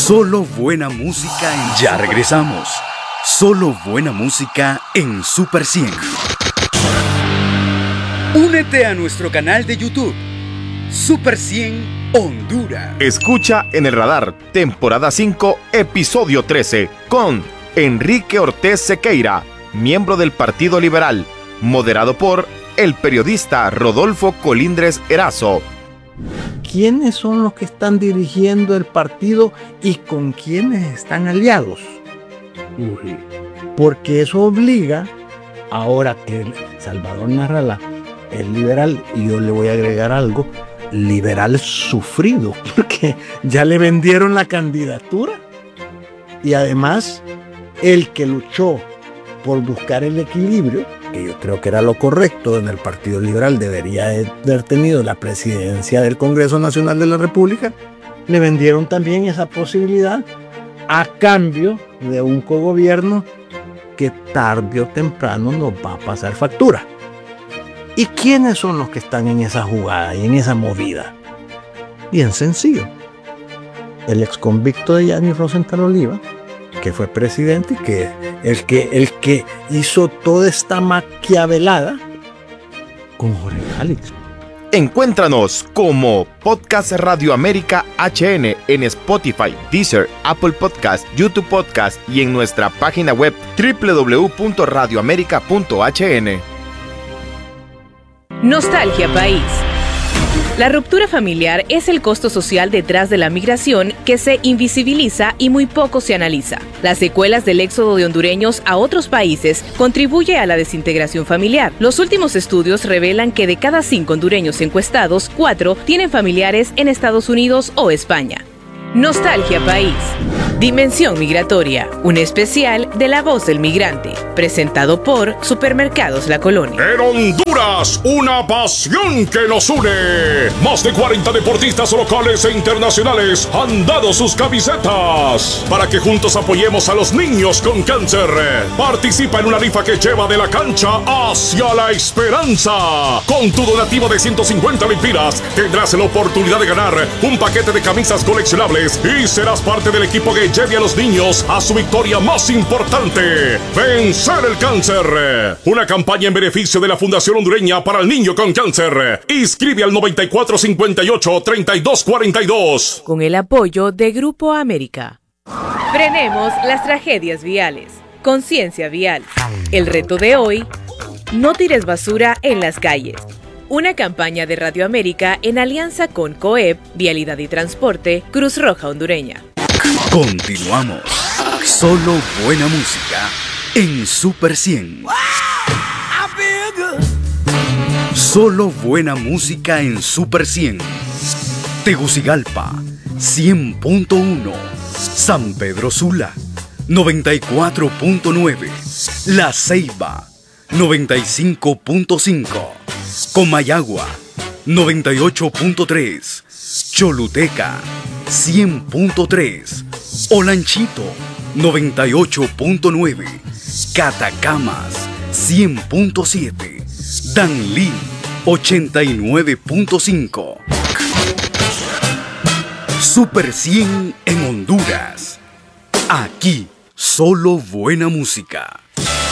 Solo buena música en... Ya regresamos. Solo buena música en Super 100. Únete a nuestro canal de YouTube, Super 100 Honduras. Escucha En el Radar, temporada 5, episodio 13, con Enrique Ortiz Sequeira, miembro del Partido Liberal, moderado por el periodista Rodolfo Colindres Erazo. ¿Quiénes son los que están dirigiendo el partido y con quiénes están aliados? Porque eso obliga, ahora que Salvador Narrala es liberal, y yo le voy a agregar algo, liberal sufrido, porque ya le vendieron la candidatura. Y además, el que luchó por buscar el equilibrio, que yo creo que era lo correcto en el Partido Liberal, debería haber tenido la presidencia del Congreso Nacional de la República, le vendieron también esa posibilidad a cambio de un cogobierno que tarde o temprano nos va a pasar factura. ¿Y quiénes son los que están en esa jugada y en esa movida? Bien sencillo. El exconvicto de Yanni Rosenthal Oliva, que fue presidente y que el que hizo toda esta maquiavelada con Jorge Félix. Encuéntranos como Podcast Radio América HN en Spotify, Deezer, Apple Podcast, YouTube Podcast y en nuestra página web www.radioamerica.hn. Nostalgia País. La ruptura familiar es el costo social detrás de la migración que se invisibiliza y muy poco se analiza. Las secuelas del éxodo de hondureños a otros países contribuye a la desintegración familiar. Los últimos estudios revelan que de cada 5 hondureños encuestados, 4 tienen familiares en Estados Unidos o España. Nostalgia País. Dimensión Migratoria, un especial de La Voz del Migrante, presentado por Supermercados La Colonia. En Honduras, una pasión que nos une. Más de 40 deportistas locales e internacionales han dado sus camisetas para que juntos apoyemos a los niños con cáncer. Participa en una rifa que lleva de la cancha hacia la esperanza. Con tu donativo de 150 lempiras tendrás la oportunidad de ganar un paquete de camisas coleccionables y serás parte del equipo que lleve a los niños a su victoria más importante: vencer el cáncer. Una campaña en beneficio de la Fundación Hondureña para el Niño con Cáncer. Inscribe al 9458-3242. Con el apoyo de Grupo América. Frenemos las tragedias viales. Conciencia vial. El reto de hoy: no tires basura en las calles. Una campaña de Radio América en alianza con COEP, Vialidad y Transporte, Cruz Roja Hondureña. Continuamos. Solo buena música en Super 100. Solo buena música en Super 100. Tegucigalpa, 100.1. San Pedro Sula, 94.9. La Ceiba, 95.5. Comayagua, 98.3. Choluteca, 100.3. Olanchito, 98.9. Catacamas, 100.7. Danlí, 89.5. Super 100 en Honduras. Aquí, solo buena música.